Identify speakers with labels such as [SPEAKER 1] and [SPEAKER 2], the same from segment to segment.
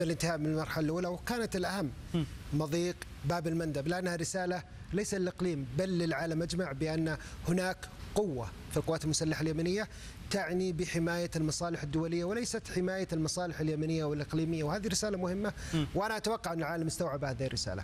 [SPEAKER 1] الانتهاء من المرحلة الأولى، وكانت الأهم مضيق باب المندب، لأنها رسالة ليس للإقليم بل للعالم أجمع بأن هناك قوة في القوات المسلحة اليمنية تعني بحماية المصالح الدولية وليست حماية المصالح اليمنية والإقليمية، وهذه رسالة مهمة وأنا أتوقع أن العالم استوعب هذه الرسالة.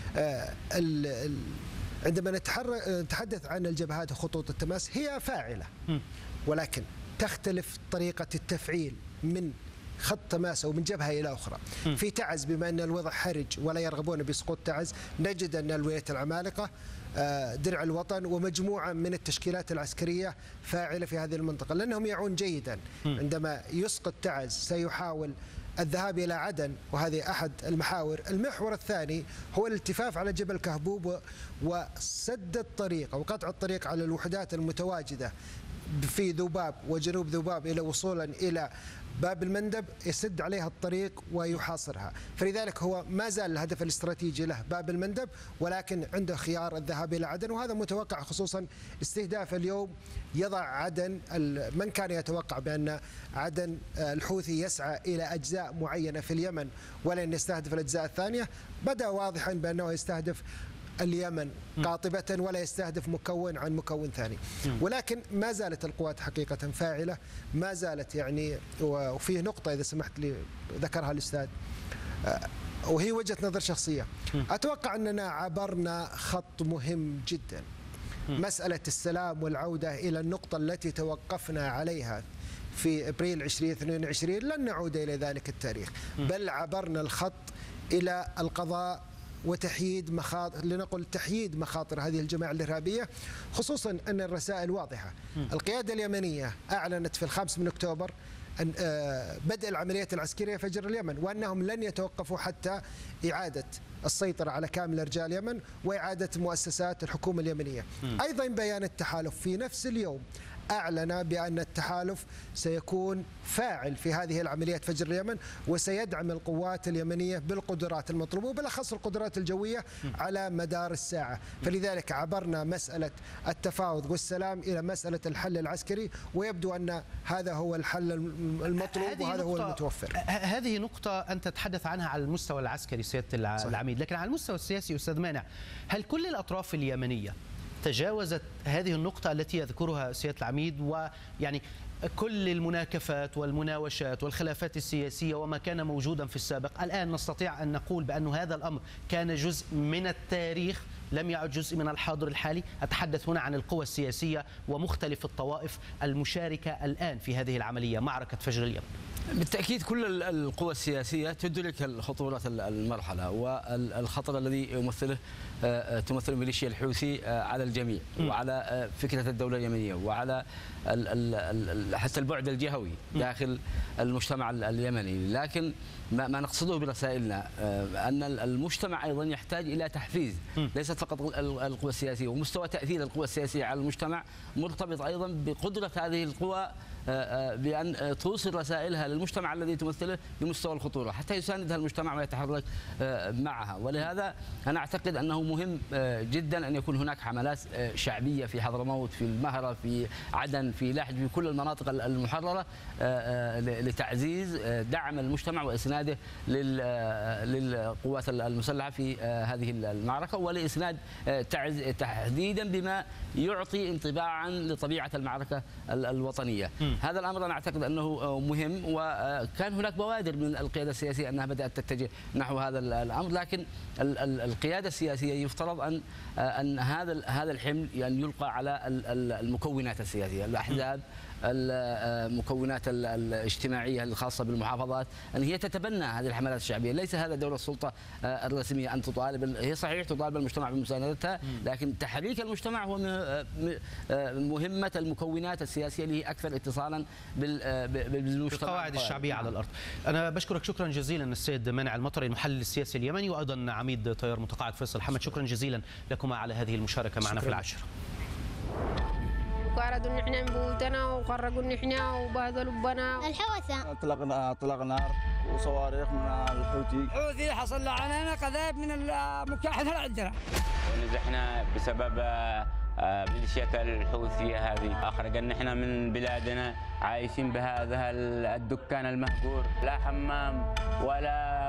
[SPEAKER 1] عندما نتحدث عن الجبهات وخطوط التماس هي فاعلة، ولكن تختلف طريقة التفعيل من خط تماس أو من جبهة إلى أخرى. في تعز بما أن الوضع حرج ولا يرغبون بسقوط تعز، نجد أن الولايات العمالقة درع الوطن ومجموعة من التشكيلات العسكرية فاعلة في هذه المنطقة، لأنهم يعون جيدا. عندما يسقط تعز سيحاول الذهاب إلى عدن، وهذه أحد المحاور. المحور الثاني هو الالتفاف على جبل كهبوب وسد الطريق أو قطع الطريق على الوحدات المتواجدة في ذوباب وجنوب ذوباب إلى وصولا إلى باب المندب، يسد عليها الطريق ويحاصرها. فلذلك هو ما زال الهدف الاستراتيجي له باب المندب، ولكن عنده خيار الذهاب إلى عدن، وهذا متوقع خصوصا استهداف اليوم يضع عدن. من كان يتوقع بأن عدن الحوثي يسعى إلى أجزاء معينة في اليمن ولن يستهدف الأجزاء الثانية، بدأ واضحا بأنه يستهدف اليمن قاطبة ولا يستهدف مكون عن مكون ثاني. ولكن ما زالت القوات حقيقة فاعلة، ما زالت يعني. وفيه نقطة إذا سمحت لي ذكرها الأستاذ، وهي وجهة نظر شخصية. أتوقع أننا عبرنا خط مهم جدا، مسألة السلام والعودة إلى النقطة التي توقفنا عليها في أبريل 2022. لن نعود إلى ذلك التاريخ، بل عبرنا الخط إلى القضاء وتحييد مخاطر، لنقل تحييد مخاطر هذه الجماعة الإرهابية، خصوصا أن الرسائل واضحة. القيادة اليمنية أعلنت في 5 من أكتوبر أن بدء العمليات العسكرية فجر اليمن، وأنهم لن يتوقفوا حتى إعادة السيطرة على كامل أرجاء اليمن وإعادة مؤسسات الحكومة اليمنية. أيضا بيان التحالف في نفس اليوم أعلن بأن التحالف سيكون فاعل في هذه العمليات فجر اليمن، وسيدعم القوات اليمنية بالقدرات المطلوبة وبالأخص القدرات الجوية على مدار الساعة. فلذلك عبرنا مسألة التفاوض والسلام إلى مسألة الحل العسكري، ويبدو أن هذا هو الحل المطلوب وهذا هو المتوفر.
[SPEAKER 2] هذه نقطة أنت تتحدث عنها على المستوى العسكري سيادة العميد، لكن على المستوى السياسي أستاذ مانع، هل كل الأطراف اليمنية تجاوزت هذه النقطة التي يذكرها سيادة العميد، ويعني كل المناكفات والمناوشات والخلافات السياسية وما كان موجودا في السابق الآن نستطيع أن نقول بأن هذا الأمر كان جزء من التاريخ لم يعد جزء من الحاضر الحالي؟ أتحدث هنا عن القوى السياسية ومختلف الطوائف المشاركة الآن في هذه العملية معركة فجر اليمن.
[SPEAKER 3] بالتأكيد كل القوى السياسية تدرك خطورة المرحلة والخطر الذي تمثل ميليشيا الحوثي على الجميع وعلى فكرة الدولة اليمنية وعلى حتى البعد الجهوي داخل المجتمع اليمني. لكن ما نقصده برسائلنا أن المجتمع أيضا يحتاج إلى تحفيز، ليست فقط القوى السياسية، ومستوى تأثير القوى السياسية على المجتمع مرتبط أيضا بقدرة هذه القوى بأن توصل رسائلها للمجتمع الذي تمثله بمستوى الخطورة حتى يساندها المجتمع ويتحرك معها. ولهذا أنا أعتقد أنه مهم جدا أن يكون هناك حملات شعبية في حضرموت، في المهرة، في عدن، في لحج، في كل المناطق المحررة لتعزيز دعم المجتمع وإسناده للقوات المسلحة في هذه المعركة، ولإسناد تحديدا بما يعطي انطباعا لطبيعة المعركة الوطنية. هذا الأمر أنا أعتقد أنه مهم، وكان هناك بوادر من القيادة السياسية أنها بدأت تتجه نحو هذا الأمر، لكن القيادة السياسية يفترض أن هذا الحمل يعني يلقى على المكونات السياسية، الأحزاب، المكونات الاجتماعية الخاصة بالمحافظات، أن هي تتبنى هذه الحملات الشعبية. ليس هذا دور السلطة الرسمية أن تطالب، هي صحيح تطالب المجتمع بمساندتها، لكن تحريك المجتمع هو مهمة المكونات السياسية اللي هي أكثر اتصالا بالمجتمع،
[SPEAKER 2] القواعد الشعبية على الأرض. أنا بشكرك شكرا جزيلا السيد مانع المطري المحلل السياسي اليمني، وأيضا عميد طيار متقاعد فيصل حمد، شكرا جزيلا لكما على هذه المشاركة معنا في العشرة.
[SPEAKER 4] وقعدوا ان احنا من بيوتنا وخرجوا ان احنا وبهدلوا بنا
[SPEAKER 5] الحوثة.
[SPEAKER 6] اطلق نار وصواريخ من
[SPEAKER 7] الحوثي، حصل علينا قذائف من المكاحدة عندنا،
[SPEAKER 8] ونزحنا بسبب ميليشيا الحوثية هذه. أخرجنا احنا من بلادنا عايشين بهذا الدكان المهجور، لا حمام ولا